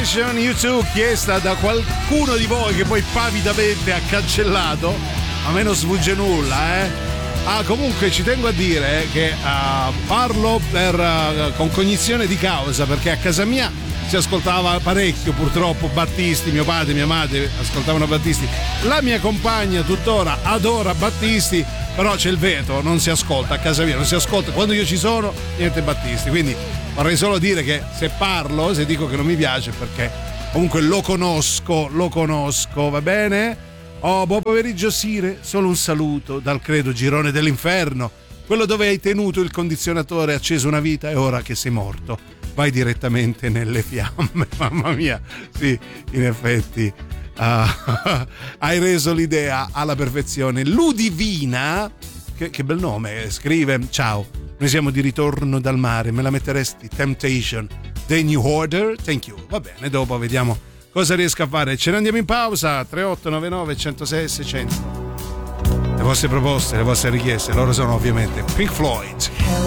Temptation, U2, chiesta da qualcuno di voi che poi pavidamente ha cancellato. A me non sfugge nulla, comunque ci tengo a dire che parlo con cognizione di causa, perché a casa mia si ascoltava parecchio, purtroppo, Battisti. Mio padre e mia madre ascoltavano Battisti. La mia compagna tuttora adora Battisti, però c'è il veto, non si ascolta a casa mia, non si ascolta. Quando io ci sono, niente Battisti. Quindi vorrei solo dire che se dico che non mi piace, perché comunque lo conosco, va bene? Oh, buon pomeriggio Sire, solo un saluto dal credo girone dell'inferno, quello dove hai tenuto il condizionatore acceso una vita e ora che sei morto vai direttamente nelle fiamme. Mamma mia, sì, in effetti hai reso l'idea alla perfezione. Ludivina, che bel nome, scrive: ciao, noi siamo di ritorno dal mare, me la metteresti Temptation, The New Order? Thank you. Va bene, dopo vediamo cosa riesco a fare. Ce ne andiamo in pausa. 3899 106 600. Le vostre proposte, le vostre richieste, loro sono ovviamente Pink Floyd.